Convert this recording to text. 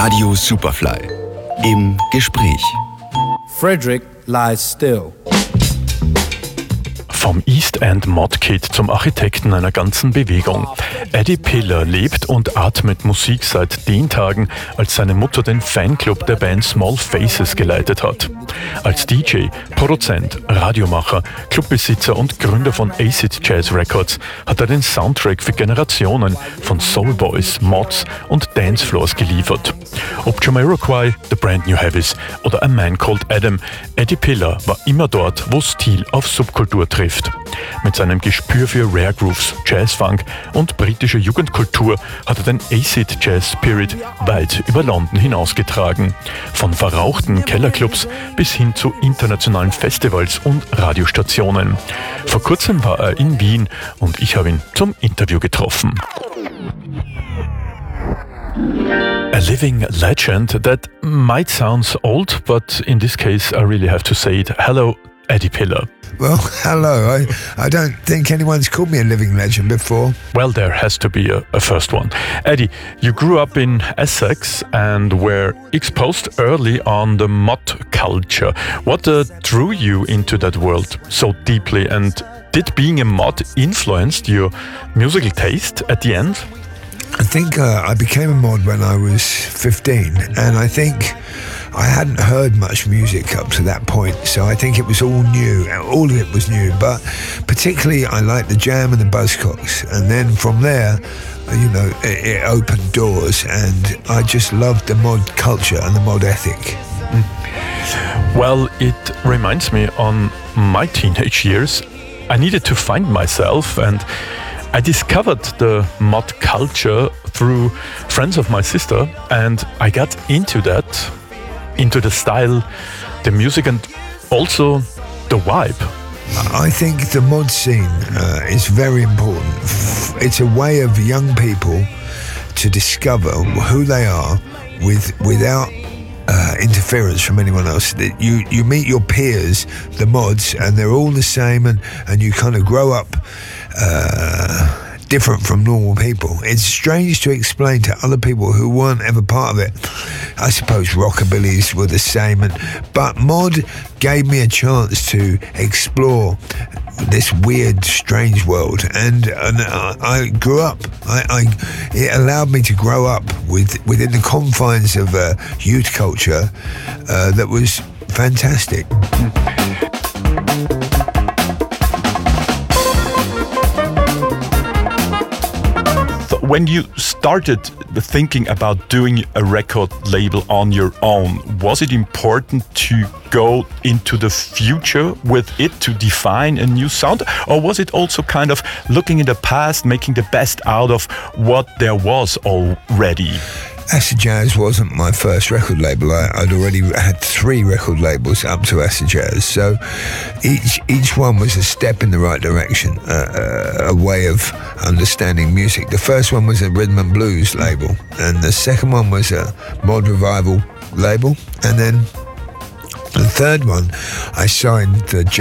Radio Superfly im Gespräch. Frederick lies still. Vom East End Mod Kid zum Architekten einer ganzen Bewegung. Eddie Piller lebt und atmet Musik seit den Tagen, als seine Mutter den Fanclub der Band Small Faces geleitet hat. Als DJ, Produzent, Radiomacher, Clubbesitzer und Gründer von Acid Jazz Records hat er den Soundtrack für Generationen von Soulboys, Mods und Dancefloors geliefert. Ob Jamiroquai, The Brand New Heavies oder A Man Called Adam, Eddie Piller war immer dort, wo Stil auf Subkultur trifft. Mit seinem Gespür für Rare Grooves, Jazzfunk und britische Jugendkultur hat er den Acid Jazz Spirit weit über London hinausgetragen. Von verrauchten Kellerclubs bis hin zu internationalen Festivals und Radiostationen. Vor kurzem war er in Wien und ich habe ihn zum Interview getroffen. A living legend that might sound old, but in this case I really have to say it. Hello, Eddie Piller. Well, hello. I don't think anyone's called me a living legend before. Well, there has to be a first one. Eddie, you grew up in Essex and were exposed early on the mod culture. What drew you into that world so deeply, and did being a mod influence your musical taste at the end? I think I became a mod when I was 15, and I think I hadn't heard much music up to that point, so I think it was all new. All of it was new, but particularly I liked the Jam and the Buzzcocks, and then from there, you know, it opened doors, and I just loved the mod culture and the mod ethic. Well, it reminds me on my teenage years, I needed to find myself, and I discovered the mod culture through friends of my sister, and I got into that, into the style, the music, and also the vibe. I think the mod scene is very important. It's a way of young people to discover who they are without interference from anyone else. You meet your peers, the mods, and they're all the same, and you kind of grow up different from normal people. It's strange to explain to other people who weren't ever part of it. I suppose rockabillys were the same, but mod gave me a chance to explore this weird, strange world, and I grew up. It allowed me to grow up within the confines of youth culture that was fantastic. When you started thinking about doing a record label on your own, was it important to go into the future with it to define a new sound? Or was it also kind of looking in the past, making the best out of what there was already? Acid Jazz wasn't my first record label. I'd already had 3 record labels up to Acid Jazz, so each one was a step in the right direction, a way of understanding music. The first one was a rhythm and blues label, and the second one was a mod revival label, and then the third one I signed the